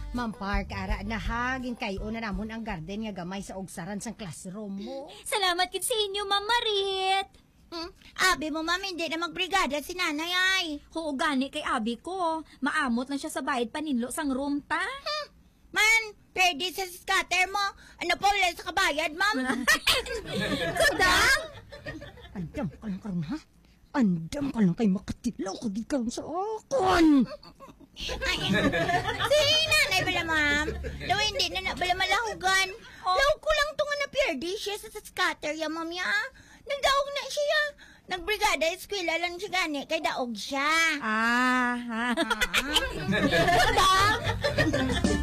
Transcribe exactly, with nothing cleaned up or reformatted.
Ma'am Park, ara na haging kayo na namon ang garden nga gamay sa ogsaran sang classroom mo. Salamat kit sa inyo, Ma'am Marit. Hmm? Abi mo, ma'am, hindi na magbrigada si nanay ay. Oo, gani kay abi ko. Maamot lang siya sa bayad paninlo sang room ta. Hmm? Man, pwede sa scatter mo. Ano pa wala sa kabayad, ma'am? Kudang! Andam ka lang karon ha? Andam ka lang kay makatilaw ka di karon sa akon. Ay, si nanay bala, ma'am. Daw hindi na na bala malahugan. Oh. Law ko lang tunga na pwede siya sa scatter ya, ma'am ya. Nagdaog na siya. Nagbrigada, eskwela lang siya gani, kay daog siya. Ah, ha. Ah. Kudang!